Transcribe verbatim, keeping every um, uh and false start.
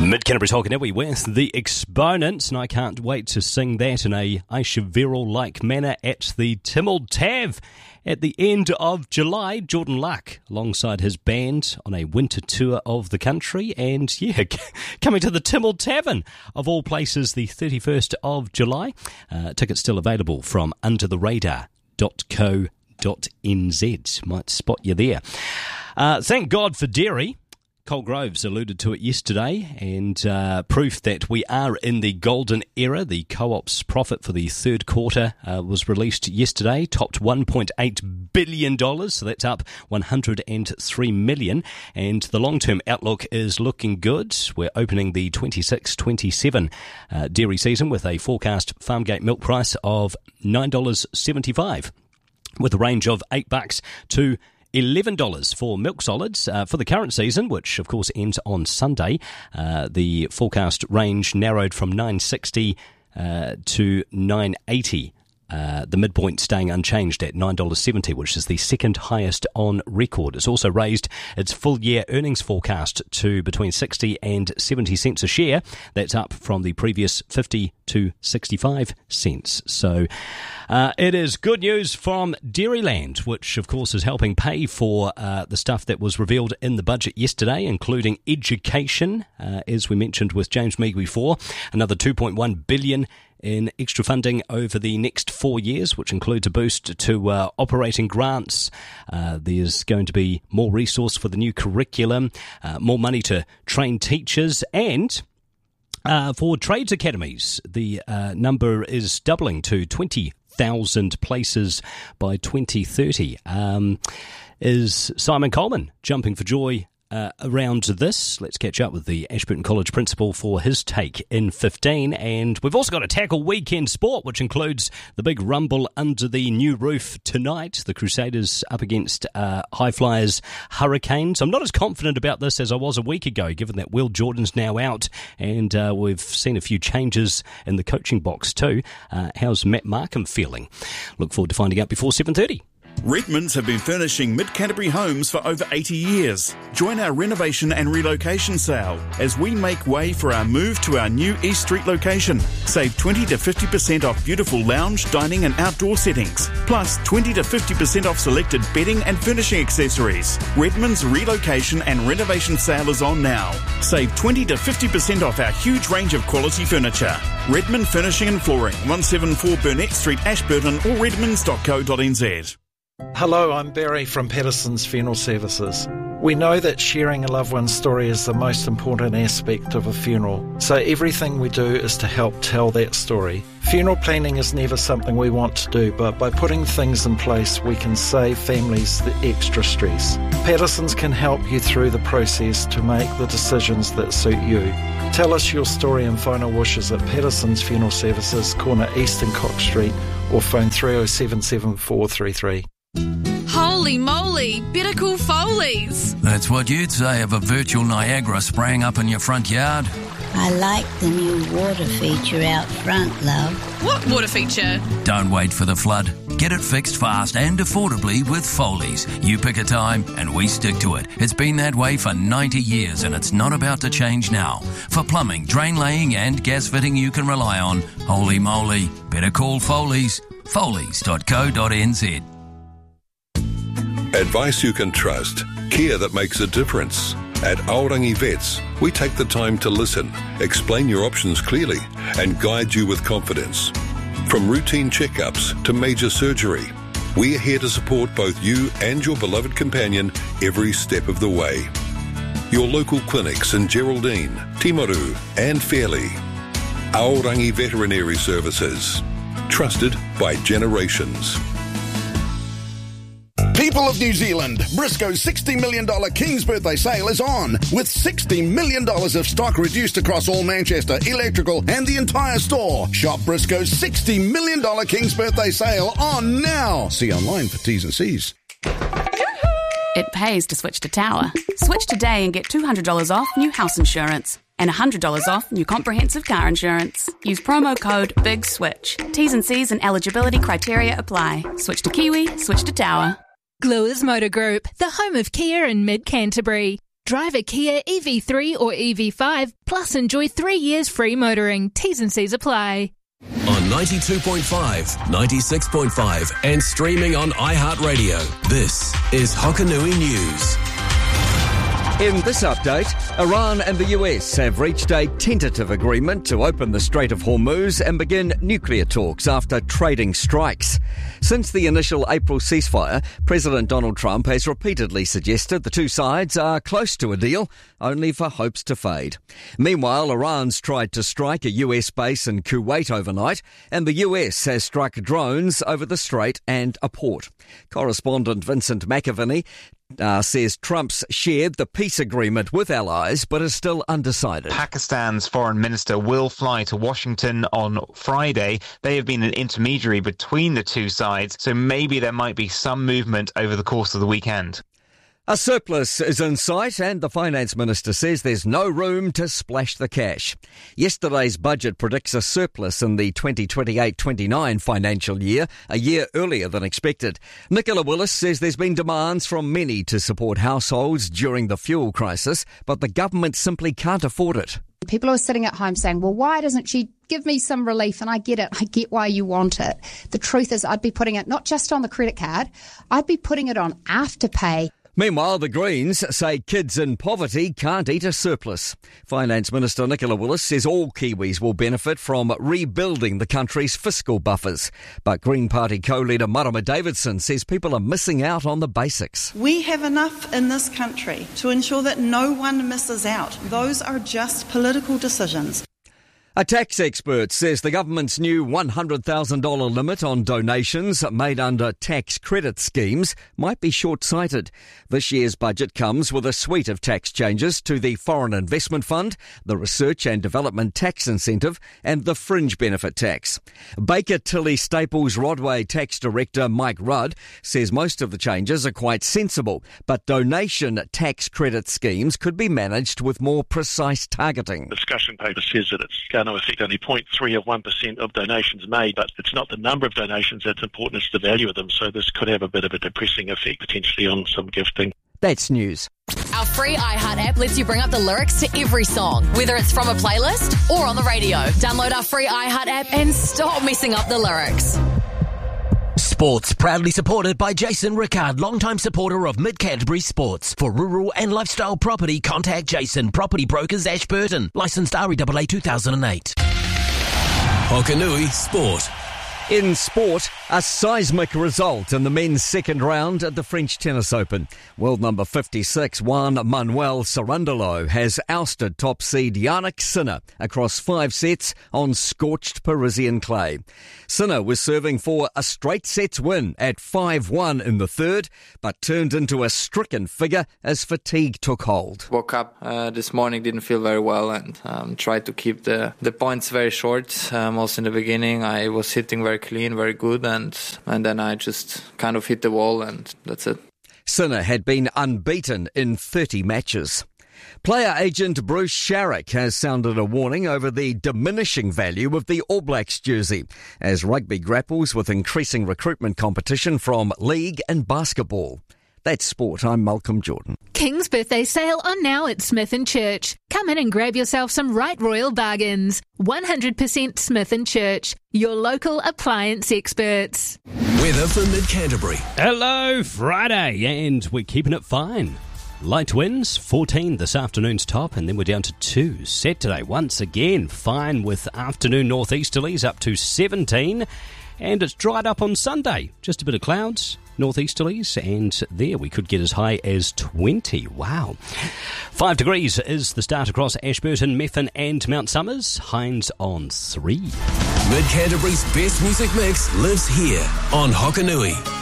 Mid-Canterbury Talking Iwi with the Exponents, and I can't wait to sing that in a Aisha Verrill-like manner at the Timmel Tav at the end of July. Jordan Luck alongside his band on a winter tour of the country, and yeah, coming to the Timmel Tavern of all places the thirty-first of July. Uh, tickets still available from under the radar dot co dot n z. Might spot you there. Uh, thank God for dairy. Cole Groves alluded to it yesterday, and uh, proof that we are in the golden era. The Co-op's profit for the third quarter uh, was released yesterday, topped one point eight billion dollars, so that's up one hundred three million dollars, and the long-term outlook is looking good. We're opening the twenty-six twenty-seven uh, dairy season with a forecast farmgate milk price of nine dollars seventy-five, with a range of eight bucks to eleven dollars for milk solids uh, for the current season, which of course ends on Sunday. Uh, the forecast range narrowed from nine sixty uh, to nine eighty. Uh, the midpoint staying unchanged at nine dollars seventy, which is the second highest on record. It's also raised its full-year earnings forecast to between sixty and seventy cents a share. That's up from the previous fifty to sixty-five cents. So uh, it is good news from Dairyland, which of course is helping pay for uh, the stuff that was revealed in the budget yesterday, including education, uh, as we mentioned with James Meagh before, another two point one billion dollars in extra funding over the next four years, which includes a boost to uh, operating grants. Uh, there's going to be more resource for the new curriculum, uh, more money to train teachers, and uh, for trades academies, the uh, number is doubling to twenty thousand places by twenty thirty. Um, is Simon Coleman jumping for joy Uh, around this? Let's catch up with the Ashburton College principal for his take in fifteen. And we've also got a tackle weekend sport, which includes the big rumble under the new roof tonight. The Crusaders up against uh, High Flyers Hurricanes. I'm not as confident about this as I was a week ago, given that Will Jordan's now out, and uh, we've seen a few changes in the coaching box too. Uh, how's Matt Markham feeling? Look forward to finding out before seven thirty. Redmonds have been furnishing Mid-Canterbury homes for over eighty years. Join our renovation and relocation sale as we make way for our move to our new East Street location. Save twenty to fifty percent off beautiful lounge, dining and outdoor settings. Plus twenty to fifty percent off selected bedding and furnishing accessories. Redmonds relocation and renovation sale is on now. Save twenty to fifty percent off our huge range of quality furniture. Redmond Furnishing and Flooring, one seventy-four Burnett Street, Ashburton, or redmonds dot co dot n z. Hello, I'm Barry from Patterson's Funeral Services. We know that sharing a loved one's story is the most important aspect of a funeral, so everything we do is to help tell that story. Funeral planning is never something we want to do, but by putting things in place, we can save families the extra stress. Patterson's can help you through the process to make the decisions that suit you. Tell us your story and final wishes at Patterson's Funeral Services, corner East and Cox Street, or phone three oh seven seven four three three. Holy moly, better call Foley's. That's what you'd say of a virtual Niagara spraying up in your front yard. I like the new water feature out front, love. What water feature? Don't wait for the flood. Get it fixed fast and affordably with Foley's. You pick a time and we stick to it. It's been that way for ninety years and it's not about to change now. For plumbing, drain laying and gas fitting you can rely on, holy moly, better call Foley's. Foley's dot co dot n z. Advice you can trust. Care that makes a difference. At Aorangi Vets, we take the time to listen, explain your options clearly, and guide you with confidence. From routine checkups to major surgery, we are here to support both you and your beloved companion every step of the way. Your local clinics in Geraldine, Timaru, and Fairley. Aorangi Veterinary Services. Trusted by generations. People of New Zealand, Briscoe's sixty million dollars King's Birthday Sale is on, with sixty million dollars of stock reduced across all Manchester, electrical and the entire store. Shop Briscoe's sixty million dollars King's Birthday Sale on now. See online for T's and C's. It pays to switch to Tower. Switch today and get two hundred dollars off new house insurance and one hundred dollars off new comprehensive car insurance. Use promo code BIGSWITCH. T's and C's and eligibility criteria apply. Switch to Kiwi, switch to Tower. Gluers Motor Group, the home of Kia in Mid-Canterbury. Drive a Kia E V three or E V five, plus enjoy three years free motoring. T's and C's apply. On ninety-two point five, ninety-six point five and streaming on iHeartRadio, this is Hokanui News. In this update, Iran and the U S have reached a tentative agreement to open the Strait of Hormuz and begin nuclear talks after trading strikes. Since the initial April ceasefire, President Donald Trump has repeatedly suggested the two sides are close to a deal, only for hopes to fade. Meanwhile, Iran's tried to strike a U S base in Kuwait overnight, and the U S has struck drones over the strait and a port. Correspondent Vincent McAvaney Uh, says Trump's shared the peace agreement with allies but is still undecided. Pakistan's foreign minister will fly to Washington on Friday. They have been an intermediary between the two sides, so maybe there might be some movement over the course of the weekend. A surplus is in sight and the Finance Minister says there's no room to splash the cash. Yesterday's budget predicts a surplus in the twenty twenty-eight twenty-nine financial year, a year earlier than expected. Nicola Willis says there's been demands from many to support households during the fuel crisis, but the government simply can't afford it. People are sitting at home saying, well, why doesn't she give me some relief? And I get it. I get why you want it. The truth is I'd be putting it not just on the credit card, I'd be putting it on Afterpay. Meanwhile, the Greens say kids in poverty can't eat a surplus. Finance Minister Nicola Willis says all Kiwis will benefit from rebuilding the country's fiscal buffers. But Green Party co-leader Marama Davidson says people are missing out on the basics. We have enough in this country to ensure that no one misses out. Those are just political decisions. A tax expert says the government's new one hundred thousand dollars limit on donations made under tax credit schemes might be short-sighted. This year's budget comes with a suite of tax changes to the Foreign Investment Fund, the Research and Development Tax Incentive and the Fringe Benefit Tax. Baker Tilly Staples Rodway Tax Director Mike Rudd says most of the changes are quite sensible, but donation tax credit schemes could be managed with more precise targeting. The discussion paper says that it's going to affect only zero point three of one percent of donations made, but it's not the number of donations that's important, it's the value of them. So this could have a bit of a depressing effect potentially on some gifting. That's news. Our free iHeart app lets you bring up the lyrics to every song, whether it's from a playlist or on the radio. Download our free iHeart app and stop messing up the lyrics. Sports proudly supported by Jason Rickard, longtime supporter of Mid-Canterbury Sports. For rural and lifestyle property, contact Jason, Property Brokers, Ashburton. Licensed R E A A two thousand eight. Hokanui Sport. In sport, a seismic result in the men's second round at the French Tennis Open. World number fifty-six, Juan Manuel Cerundolo, has ousted top seed Yannick Sinner across five sets on scorched Parisian clay. Sinner was serving for a straight sets win at five one in the third, but turned into a stricken figure as fatigue took hold. Woke up uh, this morning, didn't feel very well, and um, tried to keep the, the points very short. Um, also in the beginning, I was hitting very clean, very good, and and then I just kind of hit the wall, and that's it. Sinner had been unbeaten in thirty matches. Player agent Bruce Sharrock has sounded a warning over the diminishing value of the All Blacks jersey as rugby grapples with increasing recruitment competition from league and basketball. That's sport. I'm Malcolm Jordan. King's birthday sale on now at Smith and Church. Come in and grab yourself some right royal bargains. one hundred percent Smith and Church, your local appliance experts. Weather for Mid-Canterbury. Hello, Friday, and we're keeping it fine. Light winds, fourteen this afternoon's top, and then we're down to two. Saturday, once again, fine with afternoon northeasterlies up to seventeen. And it's dried up on Sunday. Just a bit of clouds, northeasterlies, and there we could get as high as twenty. Wow. Five degrees is the start across Ashburton, Methven and Mount Somers. Hines on three. Mid-Canterbury's best music mix lives here on Hokanui.